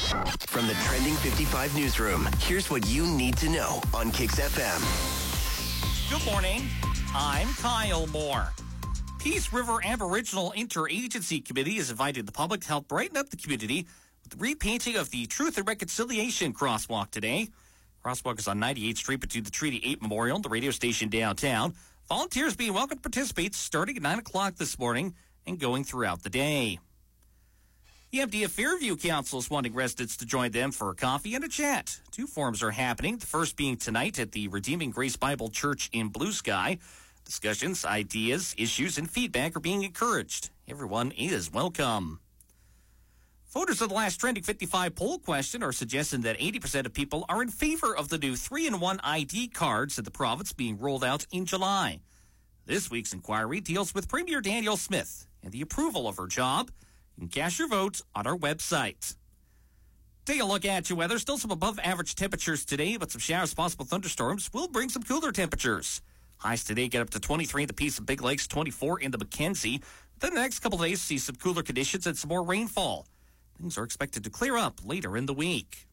From the Trending 55 newsroom, here's what you need to know on Kicks FM. Good morning. I'm Kyle Moore. Peace River Aboriginal Interagency Committee has invited the public to help brighten up the community with the repainting of the Truth and Reconciliation crosswalk today. Crosswalk is on 98th Street between the Treaty 8 Memorial and the radio station downtown. Volunteers being welcome to participate starting at 9 o'clock this morning and going throughout the day. The MDF Fairview Council is wanting residents to join them for a coffee and a chat. Two forums are happening, the first being tonight at the Redeeming Grace Bible Church in Blue Sky. Discussions, ideas, issues, and feedback are being encouraged. Everyone is welcome. Voters of the last Trending 55 poll question are suggesting that 80% of people are in favor of the new 3-in-1 ID cards in the province being rolled out in July. This week's inquiry deals with Premier Danielle Smith and the approval of her job. You can cast your vote on our website. Take a look at your weather. Still some above average temperatures today, but some showers, possible thunderstorms will bring some cooler temperatures. Highs today get up to 23 in the Peace and Big Lakes, 24 in the Mackenzie. Then the next couple of days see some cooler conditions and some more rainfall. Things are expected to clear up later in the week.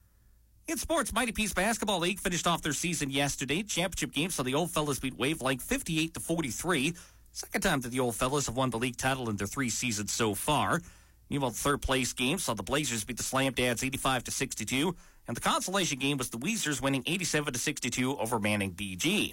In sports, Mighty Peace Basketball League finished off their season yesterday. Championship game saw the Old Fellas beat Wavelength 58-43. Second time that the Old Fellas have won the league title in their 3 seasons so far. Meanwhile, the third place game saw the Blazers beat the Slam Dads 85-62, and the consolation game was the Weezers winning 87-62 over Manning BG.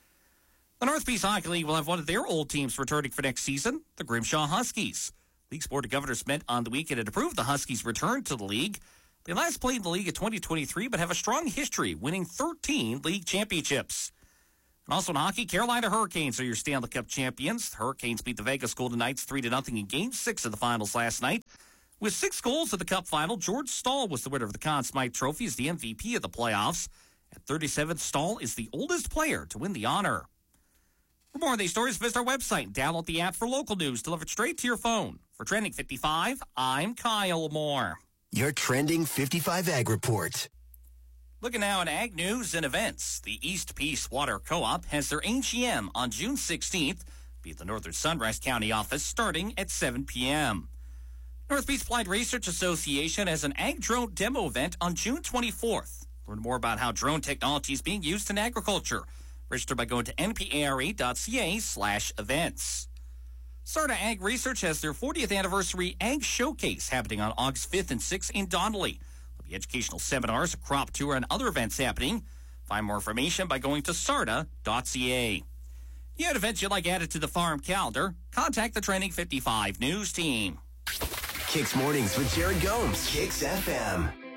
The North Peace Hockey League will have one of their old teams returning for next season, the Grimshaw Huskies. League's Board of Governors met on the weekend and approved the Huskies' return to the league. They last played in the league in 2023, but have a strong history, winning 13 league championships. And also in hockey, Carolina Hurricanes are your Stanley Cup champions. The Hurricanes beat the Vegas Golden Knights 3-0 in Game 6 of the finals last night. With 6 goals in the Cup final, George Stahl was the winner of the Conn Smythe Trophy as the MVP of the playoffs. At 37, Stahl is the oldest player to win the honor. For more of these stories, visit our website and download the app for local news delivered straight to your phone. For Trending 55, I'm Kyle Moore. Your Trending 55 Ag Report. Looking now at ag news and events. The East Peace Water Co-op has their AGM on June 16th, be at the Northern Sunrise County office starting at 7 p.m. North Peace Applied Research Association has an ag drone demo event on June 24th. Learn more about how drone technology is being used in agriculture. Register by going to npara.ca/events. Sarda Ag Research has their 40th anniversary Ag Showcase happening on August 5th and 6th in Donnelly. There'll be educational seminars, a crop tour, and other events happening. Find more information by going to sarda.ca. You had events you'd like added to the farm calendar? Contact the Trending 55 News team. Kicks Mornings with Jared Gomes. Kicks FM.